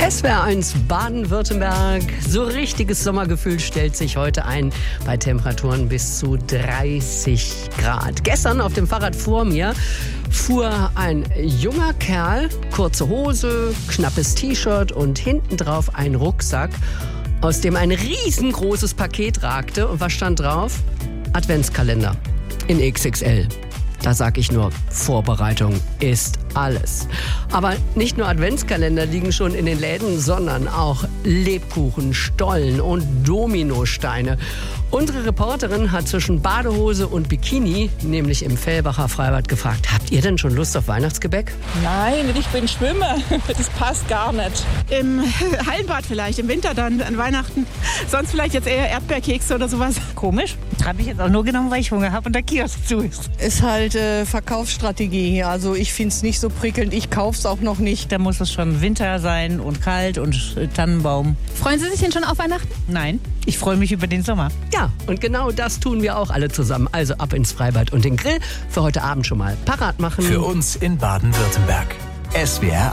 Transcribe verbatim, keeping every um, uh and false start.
S W R eins Baden-Württemberg. So richtiges Sommergefühl stellt sich heute ein bei Temperaturen bis zu dreißig Grad. Gestern auf dem Fahrrad vor mir fuhr ein junger Kerl, kurze Hose, knappes T-Shirt und hinten drauf ein Rucksack, aus dem ein riesengroßes Paket ragte. Und was stand drauf? Adventskalender in X X L. Da sag ich nur, Vorbereitung ist alles. Aber nicht nur Adventskalender liegen schon in den Läden, sondern auch Lebkuchen, Stollen und Dominosteine. Unsere Reporterin hat zwischen Badehose und Bikini, nämlich im Fellbacher Freibad, gefragt, habt ihr denn schon Lust auf Weihnachtsgebäck? Nein, ich bin Schwimmer. Das passt gar nicht. Im Hallenbad vielleicht, im Winter dann, an Weihnachten. Sonst vielleicht jetzt eher Erdbeerkekse oder sowas. Komisch. Habe ich jetzt auch nur genommen, weil ich Hunger habe und der Kiosk zu ist. Ist halt äh, Verkaufsstrategie. Also ich finde es nicht so prickelnd. Ich kaufe es auch noch nicht. Da muss es schon Winter sein und kalt und äh, Tannenbaum. Freuen Sie sich denn schon auf Weihnachten? Nein, ich freue mich über den Sommer. Ja, und genau das tun wir auch alle zusammen. Also ab ins Freibad und den Grill für heute Abend schon mal parat machen. Für uns in Baden-Württemberg. S W R